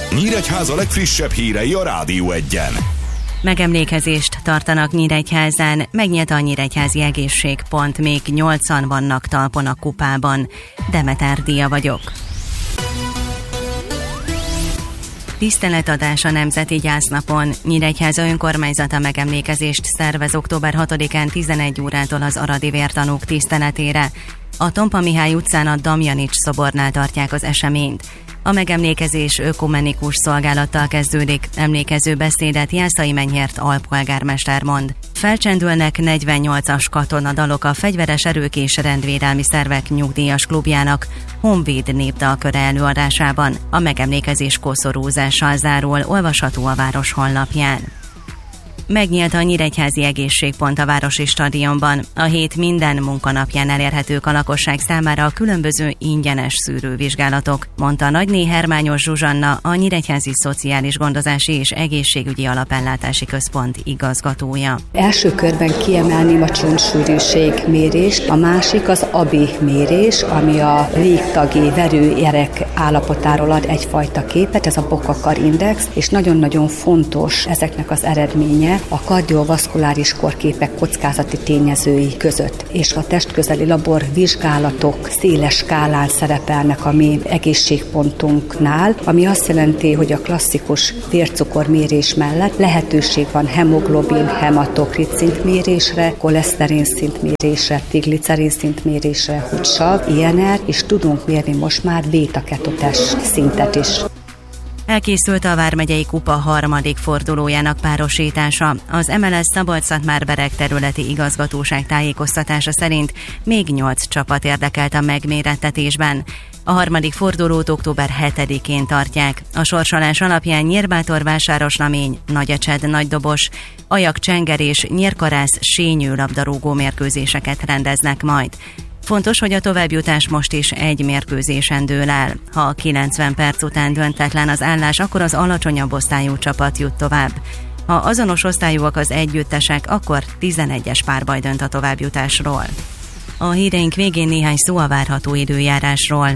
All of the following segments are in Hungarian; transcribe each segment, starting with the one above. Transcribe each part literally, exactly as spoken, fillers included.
Nyíregyháza legfrissebb hírei a Rádió Egyen. Megemlékezést tartanak Nyíregyházán, megnyílt a nyíregyházi egészségpont, még nyolcan vannak talpon a kupában. Demeter Díja vagyok. Tiszteletadás a Nemzeti Gyásznapon. Nyíregyháza önkormányzata megemlékezést szervez október hatodikán tizenegy órától az aradi vértanúk tiszteletére. A Tompa Mihály utcán a Damjanics szobornál tartják az eseményt. A megemlékezés ökumenikus szolgálattal kezdődik, emlékező beszédet Jászai Menyhért alpolgármester mond. Felcsendülnek negyvennyolcas katonadalok a Fegyveres Erők és Rendvédelmi Szervek Nyugdíjas Klubjának Honvéd népdalköre előadásában. A megemlékezés koszorúzással zárul, olvasható a város honlapján. Megnyílt a Nyíregyházi egészségpont a Városi Stadionban. A hét minden munkanapján elérhetők a lakosság számára a különböző ingyenes szűrővizsgálatok, mondta Nagyné Hermányos Zsuzsanna, a Nyíregyházi Szociális Gondozási és Egészségügyi Alapellátási Központ igazgatója. Első körben kiemelném a csontsűrűség mérést, a másik az á bé mérés, ami a légtagi verőjerek állapotáról ad egyfajta képet, ez a Bokakar index, és nagyon-nagyon fontos ezeknek az eredménye a kardiovaszkuláris korképek kockázati tényezői között, és a testközeli labor vizsgálatok széles skálán szerepelnek a mi egészségpontunknál, ami azt jelenti, hogy a klasszikus vércukormérés mellett lehetőség van hemoglobin, hematokrit szintmérésre, koleszterin szintmérésre, triglicerin szintmérésre, húgysav, i en er, és tudunk mérni most már béta-ketotest szintet is. Elkészült a Vármegyei Kupa harmadik fordulójának párosítása. Az em el es Szabolcs-Szatmár-Bereg területi igazgatóság tájékoztatása szerint még nyolc csapat érdekelt a megmérettetésben. A harmadik fordulót október hetedikén tartják. A sorsolás alapján Nyírbátor-Vásárosnamény, Nagyecsed, Nagydobos, Ajak-Csenger és Nyírkarász sényő labdarúgó mérkőzéseket rendeznek majd. Fontos, hogy a továbbjutás most is egy mérkőzésen dől el. Ha kilencven perc után döntetlen az állás, akkor az alacsonyabb osztályú csapat jut tovább. Ha azonos osztályúak az együttesek, akkor tizenegyes párbaj dönt a továbbjutásról. A híreink végén néhány szó a várható időjárásról.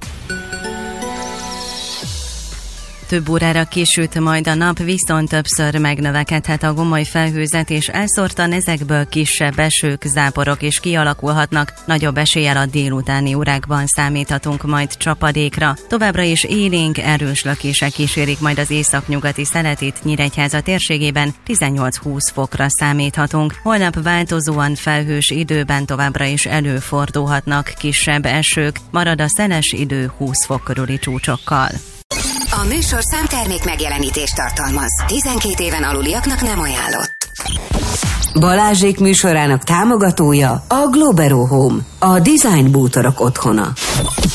Több órára kisüt majd a nap, viszont többször megnövekedhet a gomoly felhőzet, és elszórtan ezekből kisebb esők, záporok is kialakulhatnak. Nagyobb eséllyel a délutáni órákban számíthatunk majd csapadékra. Továbbra is élénk, erős lökések kísérik majd az északnyugati szeletit, Nyíregyháza térségében tizennyolc-húsz fokra számíthatunk. Holnap változóan felhős időben továbbra is előfordulhatnak kisebb esők, marad a szeles idő húsz fok körüli csúcsokkal. A műsor számtermék megjelenítést tartalmaz. tizenkét éven aluliaknak nem ajánlott. Balázsék műsorának támogatója a Globero Home, a design bútorok otthona.